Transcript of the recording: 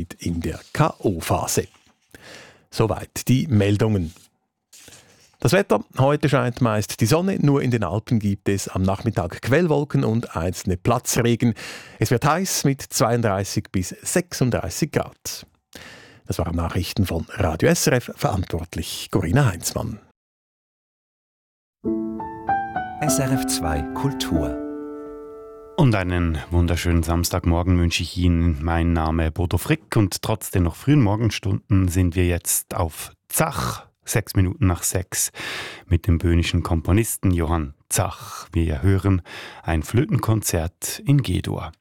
sind in der K.O.-Phase. Soweit die Meldungen. Das Wetter: Heute scheint meist die Sonne, nur in den Alpen gibt es am Nachmittag Quellwolken und einzelne Platzregen. Es wird heiß mit 32 bis 36 Grad. Das waren Nachrichten von Radio SRF, verantwortlich Corinna Heinzmann. SRF 2 Kultur. Und einen wunderschönen Samstagmorgen wünsche ich Ihnen. Mein Name Bodo Frick und trotz der noch frühen Morgenstunden sind wir jetzt auf Zach, 6 Minuten nach 6, mit dem böhmischen Komponisten Johann Zach. Wir hören ein Flötenkonzert in G-Dur.